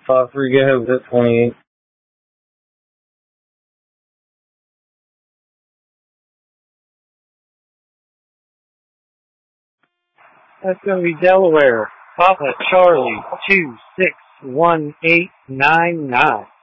5-3, go ahead with it, 28. That's going to be Delaware. Papa Charlie 26189.